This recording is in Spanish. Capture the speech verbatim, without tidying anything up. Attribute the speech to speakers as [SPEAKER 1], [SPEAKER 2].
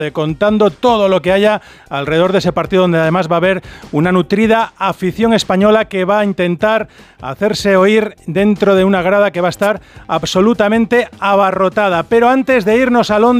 [SPEAKER 1] contando todo lo que haya alrededor de ese partido, donde además va a haber una nutrida afición española que va a intentar hacerse oír dentro de una grada que va a estar absolutamente abarrotada. Pero antes de irnos a Londres,